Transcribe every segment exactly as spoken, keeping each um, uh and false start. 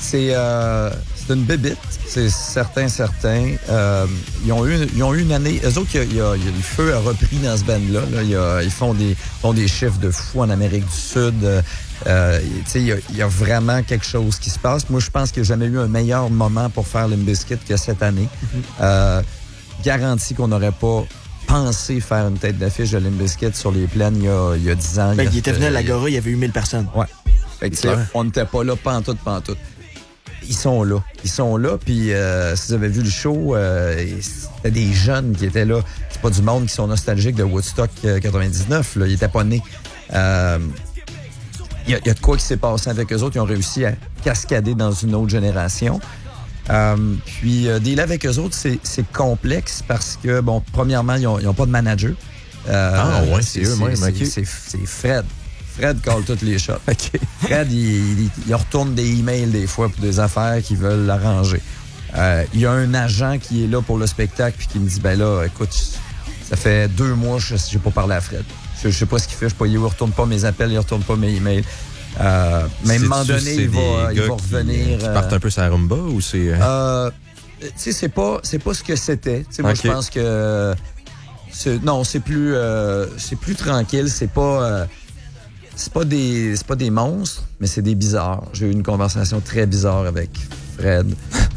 c'est, euh, c'est une bébite, c'est certain, certain. Euh, ils, ont eu, ils ont eu une année... Eux autres, il y a, il y a, le feu a repris dans ce band-là. Là. Il y a, ils font des, font des chiffres de fou en Amérique du Sud. Euh, il, y a, il y a vraiment quelque chose qui se passe. Moi, je pense qu'il n'y a jamais eu un meilleur moment pour faire Limp Bizkit que cette année. Mm-hmm. Euh, garanti qu'on n'aurait pas pensé faire une tête d'affiche de Limp Bizkit sur les plaines il y a, il y a dix ans. Ben, il, il était venu à l'Agora, il y avait eu mille personnes. Ouais. Fait que, on n'était pas là pantoute, pantoute. Ils sont là. Ils sont là, puis euh, si vous avez vu le show, euh, c'était des jeunes qui étaient là. C'est pas du monde qui sont nostalgiques de Woodstock quatre-vingt-dix-neuf, là. Ils étaient pas nés. Euh, Il y, a, il y a de quoi qui s'est passé avec eux autres. Ils ont réussi à cascader dans une autre génération. Euh, puis, euh, dealer avec eux autres, c'est, c'est complexe parce que, bon, premièrement, ils n'ont pas de manager. Euh, ah, ouais, c'est, c'est eux, moi, c'est, c'est, c'est Fred. Fred colle toutes les shots. Okay. Fred, il, il, il retourne des emails des fois pour des affaires qu'ils veulent l'arranger. Euh, il y a un agent qui est là pour le spectacle puis qui me dit, ben là, écoute, ça fait deux mois que je n'ai pas parlé à Fred. Je, je sais pas ce qu'il fait, je sais pas, il retourne pas mes appels, il retourne pas mes emails. Euh, mais à un moment donné, il va, il va revenir. Qui, qui partent un peu sur la rumba ou c'est. Euh, tu sais, c'est pas, c'est pas ce que c'était. Tu sais, moi, okay. Je pense que. C'est, non, c'est plus, euh, c'est plus tranquille. C'est pas, euh, c'est pas des, c'est pas des monstres, mais c'est des bizarres. J'ai eu une conversation très bizarre avec Fred.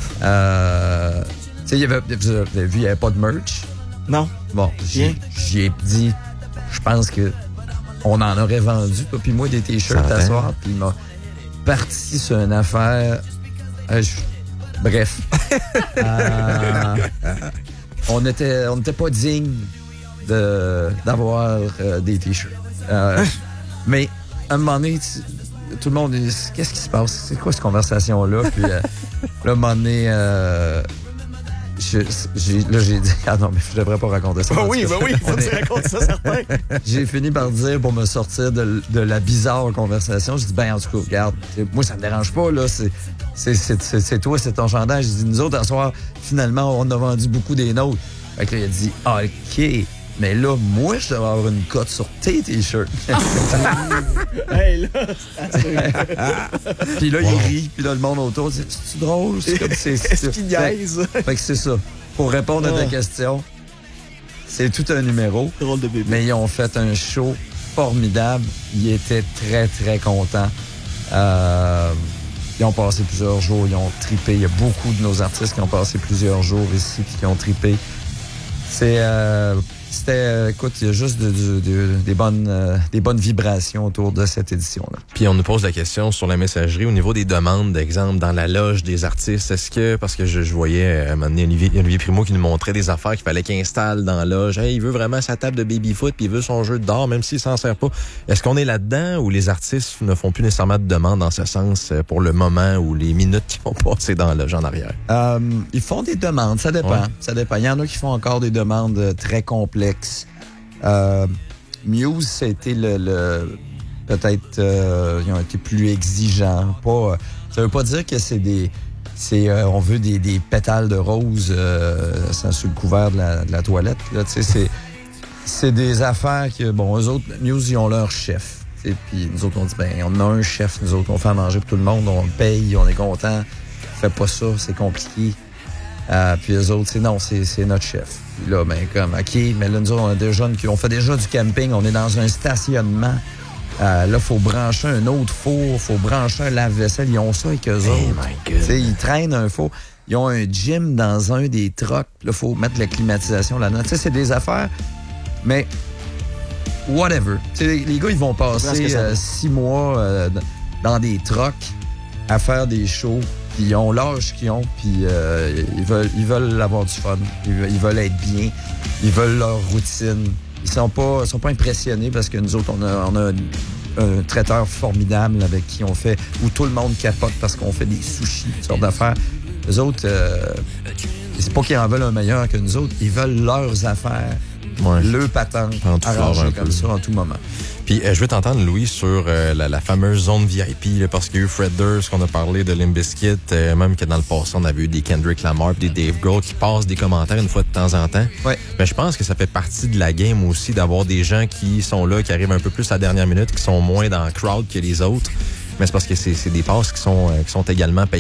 euh, tu sais, il y avait, vous avez vu, il y avait pas de merch. Non. Bon, j'y, j'y ai dit. Je pense que on en aurait vendu, toi puis moi, des t-shirts à soir, puis il m'a parti sur une affaire. Euh, je... Bref. euh, on était, on n'était pas digne de, d'avoir euh, des t-shirts. Euh, mais à un moment donné, tu, tout le monde dit, qu'est-ce qui se passe? C'est quoi cette conversation-là? Puis euh, là, à un moment donné, euh, Je, j'ai, là, j'ai dit, ah non, mais je devrais pas raconter ça. Ah oui, ben oui, il faut que tu racontes ça, certain. J'ai fini par dire, pour me sortir de, de la bizarre conversation, je dis, ben, en tout cas, regarde, moi, ça me dérange pas, là, c'est, c'est, c'est, c'est, c'est toi, c'est ton chandail. Je dis, nous autres, à soir, finalement, on a vendu beaucoup des nôtres. Fait que là, il a dit, ah, OK, mais là, moi, je devrais avoir une cote sur tes t-shirts. Hey, là, puis là, wow. Il rit, puis là, le monde autour dit, c'est-tu drôle? C'est comme c'est. Est-ce qu'il niaise? Fait, fait que c'est ça. Pour répondre oh. à ta question, c'est tout un numéro. Drôle de bébé. Mais ils ont fait un show formidable. Ils étaient très, très contents. Euh, ils ont passé plusieurs jours, ils ont trippé. Il y a beaucoup de nos artistes qui ont passé plusieurs jours ici puis qui ont trippé. C'est. Euh, C'était, euh, écoute, il y a juste de, de, de, des, bonnes, euh, des bonnes vibrations autour de cette édition-là. Puis on nous pose la question sur la messagerie au niveau des demandes, d'exemple, dans la loge des artistes. Est-ce que, parce que je, je voyais à un moment donné Olivier, Olivier Primo qui nous montrait des affaires qu'il fallait qu'il installe dans la loge. Hey, il veut vraiment sa table de baby-foot puis il veut son jeu de d'or, même s'il s'en sert pas. Est-ce qu'on est là-dedans ou les artistes ne font plus nécessairement de demandes dans ce sens pour le moment ou les minutes qui vont passer dans la loge en arrière? Euh, ils font des demandes, ça dépend. Ouais. Ça dépend. Il y en a qui font encore des demandes très complexes. Euh, Muse, ça a été le, le peut-être euh, ils ont été plus exigeants. Pas, ça veut pas dire que c'est des, c'est euh, on veut des, des pétales de rose euh, sur le couvert de la, de la toilette. Là, tu sais, c'est, c'est des affaires que bon, eux autres, Muse, ils ont leur chef. Puis nous autres, on dit ben, on a un chef, nous autres, on fait à manger pour tout le monde, on le paye, on est content. Fais pas ça, c'est compliqué. Euh, puis eux autres, c'est non, c'est, c'est notre chef. Puis là, ben, comme, OK, mais là, nous autres, on a des jeunes qui on fait déjà du camping, on est dans un stationnement. Euh, là, il faut brancher un autre four, il faut brancher un lave-vaisselle. Ils ont ça avec eux oh autres. T'sais, ils traînent un four. Ils ont un gym dans un des trucks. Là, il faut mettre la climatisation là-dedans. Tu sais, c'est des affaires, mais whatever. T'sais, les, les gars, ils vont passer euh, six mois euh, dans des trucks à faire des shows. Puis ils ont l'âge qu'ils ont, puis euh, ils veulent ils veulent avoir du fun. Ils veulent, ils veulent être bien. Ils veulent leur routine. Ils sont pas, ils sont pas impressionnés parce que nous autres, on a, on a un, un traiteur formidable avec qui on fait, où tout le monde capote parce qu'on fait des sushis, toutes sortes d'affaires. Eux autres, euh, c'est pas qu'ils en veulent un meilleur que nous autres, ils veulent leurs affaires, ouais. Le patente, arrangé comme ça en tout moment. Puis euh, je veux t'entendre, Louis, sur euh, la, la fameuse zone V I P, là, parce qu'il y a eu Fred Durst, qu'on a parlé de Limp Bizkit, euh, même que dans le passé, on avait eu des Kendrick Lamar, des Dave Grohl qui passent des commentaires une fois de temps en temps. Ouais. Mais je pense que ça fait partie de la game aussi d'avoir des gens qui sont là, qui arrivent un peu plus à la dernière minute, qui sont moins dans le crowd que les autres. Mais c'est parce que c'est, c'est des passes qui sont, euh, qui sont également payées.